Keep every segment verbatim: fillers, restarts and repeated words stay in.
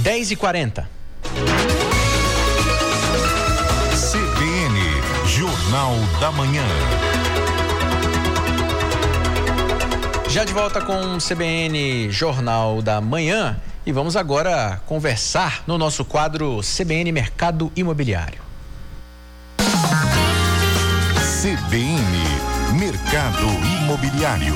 dez e quarenta. C B N, Jornal da Manhã. Já de volta com o C B N Jornal da Manhã e vamos agora conversar no nosso quadro C B N Mercado Imobiliário. C B N Mercado Imobiliário.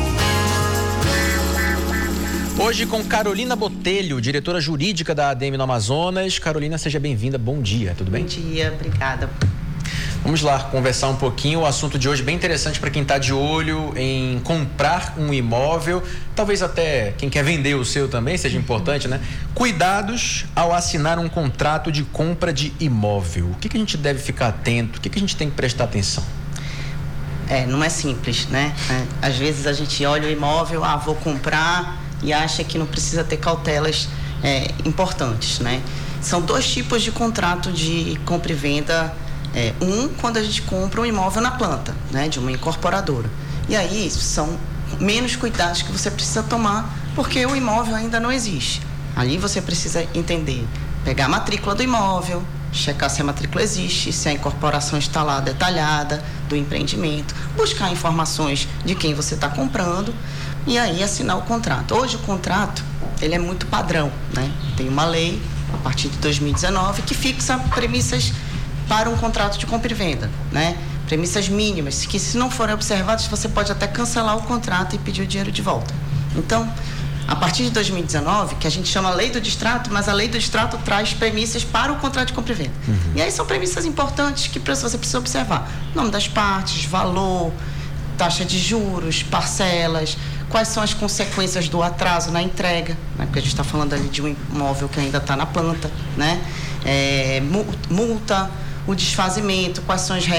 Hoje com Carolina Botelho, diretora jurídica da A D M no Amazonas. Carolina, seja bem-vinda, bom dia, tudo bem? Bom dia, obrigada. Vamos lá conversar um pouquinho, o assunto de hoje bem interessante para quem está de olho em comprar um imóvel, talvez até quem quer vender o seu também, seja importante, né? Cuidados ao assinar um contrato de compra de imóvel. O que, que a gente deve ficar atento, o que, que a gente tem que prestar atenção? É, não é simples, né? É, às vezes a gente olha o imóvel, ah, vou comprar e acha que não precisa ter cautelas é, importantes, né? São dois tipos de contrato de compra e venda. É, um, quando a gente compra um imóvel na planta, né, de uma incorporadora. E aí são menos cuidados que você precisa tomar, porque o imóvel ainda não existe. Ali você precisa entender, pegar a matrícula do imóvel, checar se a matrícula existe, se a incorporação está lá detalhada do empreendimento, buscar informações de quem você está comprando e aí assinar o contrato. Hoje o contrato, ele é muito padrão, né? Tem uma lei, a partir de dois mil e dezenove, que fixa premissas para um contrato de compra e venda, né? Premissas mínimas, que se não forem observadas, você pode até cancelar o contrato e pedir o dinheiro de volta. Então, a partir de dois mil e dezenove, que a gente chama Lei do Distrato, mas a Lei do Distrato traz premissas para o contrato de compra e venda. Uhum. E aí são premissas importantes que você precisa observar. Nome das partes, valor, taxa de juros, parcelas, quais são as consequências do atraso na entrega, né? Porque a gente está falando ali de um imóvel que ainda está na planta, né? É, multa, o desfazimento, quais são as regras